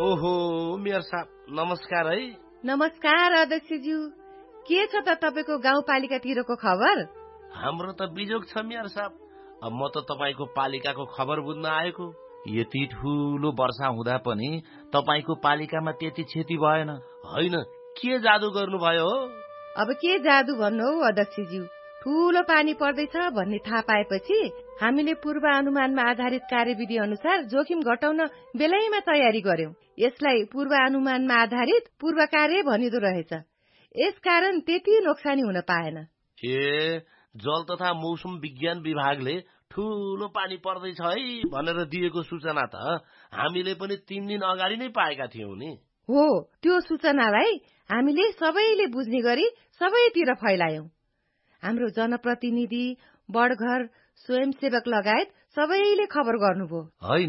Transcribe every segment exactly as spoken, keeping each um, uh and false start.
ओहो मेयर साहब नमस्कार है। नमस्कार अध्यक्षज्यू, के छ त तपाईको गाउँपालिकातिरको खबर? हाम्रो त बिजोग छ मेयर साहब। अब म त तपाईको पालिकाको खबर बुझ्न आएको। यति ठूलो वर्षा हुँदा पनि तपाईको पालिकामा त्यति क्षति भएन। होइन, के जादु गर्नुभयो हो? अब के जादु भन्नु हौ अध्यक्षज्यू, ठूलो पानी पर्दैछ भन्ने थाहा पाएपछि हामीले पूर्वानुमानमा आधारित कार्यविधि अनुसार जोखिम घटाउन बेलैमा तयारी गर्यौं। यसलाई पूर्वानुमानमा आधारित पूर्व कार्य भनिदो रहेछ। यसकारण त्यति नोक्सानी हुन पाएन। ए जल तथा मौसम विज्ञान विभागले ठूलो पानी पर्दैछ है भनेर दिएको सूचना त हामीले पनि तीन दिन अगाडि नै पाएका थियौं नि। हो, त्यो सूचनालाई हामीले सबैले बुझ्ने गरी सबैतिर फैलायौं। हाम्रो जनप्रतिनिधि, बडघर, स्वयंसेवक लगायत सबैले खबर गर्नुभयो। होइन,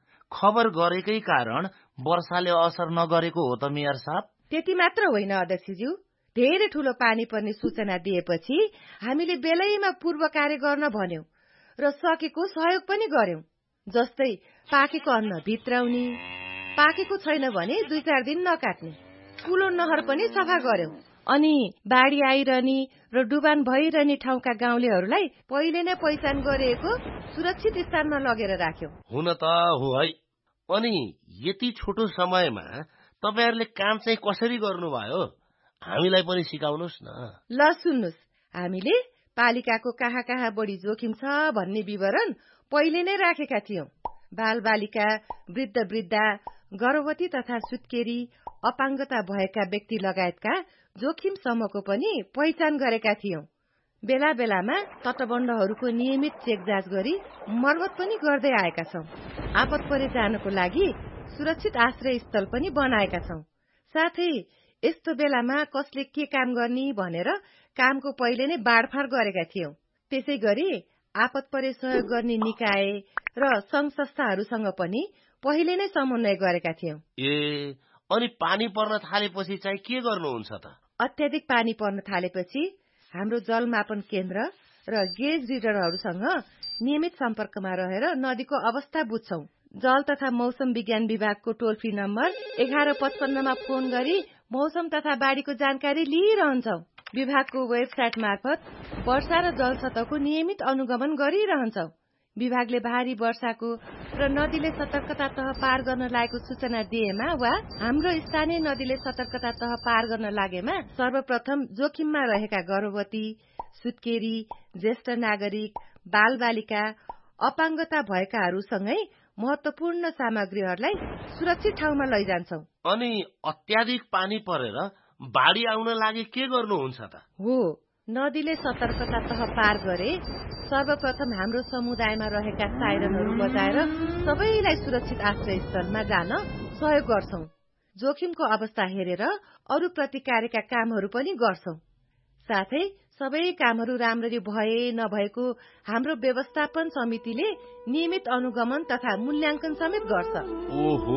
खबर गरेकै कारण वर्षाले असर नगरेको हो त मेयर साहब। त्यति मात्र होइन अध्यक्षज्यू, धेरै ठूलो पानी पर्ने सूचना दिएपछि हामीले बेलैमा पूर्व कार्य गर्न भन्यौं र सकेको सहयोग पनि गर्यौं। जस्तै पाकेको अन्न भित्राउने, पाकेको छैन भने दुई चार दिन नकाट्ने, ठूलो नहर पनि सफा गर्यौं। अनि बाढी आइरहने र डुबान भइरहने ठाउँका गाउँलेहरूलाई पहिले नै पहिचान गरिएको सुरक्षित स्थानमा लगेर राख्यौं। हुन त हो है। अनि यति छोटो समयमा तपाईहरुले काम चाहिँ कसरी गर्नुभयो? हामीलाई पनि सिकाउनुस् न। ल सुन्नुस्, हामीले पालिकाको कहाँ कहाँ बढी जोखिम छ भन्ने विवरण पहिले नै राखेका थियौं। बालबालिका, वृद्ध वृद्धा, गर्भवती तथा सुत्केरी, अपाङ्गता भएका व्यक्ति लगायतका जोखिम समूहको पनि पहिचान गरेका थियौं। बेला बेलामा तटबन्धहरूको नियमित चेक जाँच गरी मर्मत पनि गर्दै आएका छौं। आपत परे जानको लागि सुरक्षित आश्रय स्थल पनि बनाएका छौं। साथै यस्तो बेलामा कसले के काम गर्ने भनेर कामको पहिले नै बाँडफाँड गरेका थियौं। त्यसै गरी आपत परे सहयोग गर्ने निकाय र संघ संस्थाहरूसँग पनि पहिले नै समन्वय गरेका थियौं। ए अनि पानी पर्न थालेपछि चाहिँ के गर्नुहुन्छ त? अत्याधिक पानी पर्न थालेपछि हाम्रो जलमापन केन्द्र र गेज रिडरहरूसँग नियमित सम्पर्कमा रहेर नदीको अवस्था बुझ्छौं। जल तथा मौसम विज्ञान विभागको टोल फ्री नम्बर एघार पचपन्नमा फोन गरी मौसम तथा बाढीको जानकारी लिइरहन्छौं। विभागको वेबसाइट मार्फत वर्षा र जल सतहको नियमित अनुगमन गरिरहन्छौं। विभागले भारी वर्षाको र नदीले सतर्कता तह पार गर्न लागेको सूचना दिएमा वा हाम्रो स्थानीय नदीले सतर्कता तह पार गर्न लागेमा सर्वप्रथम जोखिममा रहेका गर्भवती, सुत्केरी, ज्येष्ठ नागरिक, बालबालिका, अपाङ्गता भएकाहरूसँगै महत्वपूर्ण सामग्रीहरूलाई सुरक्षित ठाउँमा लैजान्छौं। अनि अत्याधिक पानी परेर बाढी आउन लागि के गर्नुहुन्छ त? हो, नदीले सतर्कता तह पार गरे सर्वप्रथम हाम्रो समुदायमा रहेका साइरनहरू बजाएर सबैलाई सुरक्षित आश्रय स्थलमा जान सहयोग गर्छौं। जोखिमको अवस्था हेरेर अरू प्रतिकारका कामहरू पनि गर्छौं। साथै सबै कामहरू राम्ररी भए नभएको हाम्रो व्यवस्थापन समितिले नियमित अनुगमन तथा मूल्याङ्कन समेत गर्छ। ओहो,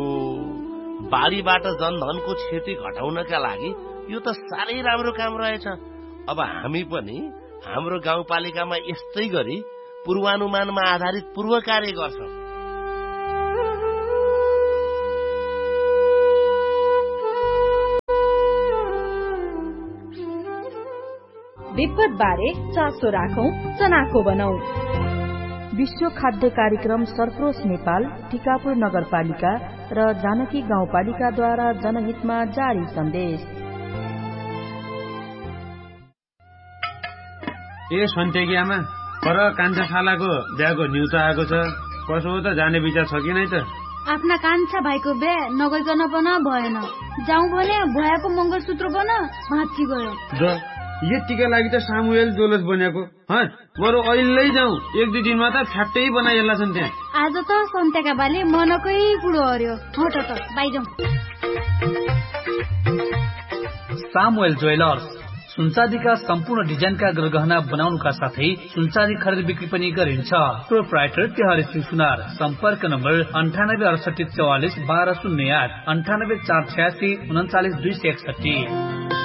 बाढीबाट जनधनको क्षति घटाउनका लागि यो त साह्रै राम्रो काम रहेछ। अब हामी पनि हाम्रो गाउँपालिकामा यस्तै गरी पूर्वानुमानमा आधारित पूर्व कार्य गर्छौं। विपद बारे चासो राखौं, चनाखो बनाऊ। विश्व खाद्य कार्यक्रम सरप्रोस नेपाल, टिकापुर नगरपालिका र जानकी गाउँपालिकाद्वारा जनहितमा जारी सन्देश। ए सन्तेकी आमा, पर कान्छा शालाको बिहाको न्युज आएको छ। कसो हो त, जाने विचार छ कि नै त? आफ्ना कान्छा भाइको बिहा नगरिकन पनि भएन। जाउँ भने भयाको मंगलसूत्र पनि भाँच्ची गयो। यतिका लागि त सामुएल जोलस बनेको। बरु अहिले जाउँ, एक दुई दिनमा त फ्याक्टै बनाइएला छन् त्यहाँ। आज त सन्तेका बाले मनकै कुरो हर्यो। हट त बाइ जाउँ। सामुएल ज्वेलर्स सुनचाँदीका सम्पूर्ण डिजाइनका गृहगहना बनाउनुका साथै सुनचाँदी खरिद बिक्री पनि गरिन्छ। प्रोप्राइटर तिहारी सिंह सुनार। सम्पर्क नम्बर अन्ठानब्बे अडसठी चौवालिस बाह्र शून्य आठ, अन्ठानब्बे चार छयासी उन्चालिस दुई सय एकसठी।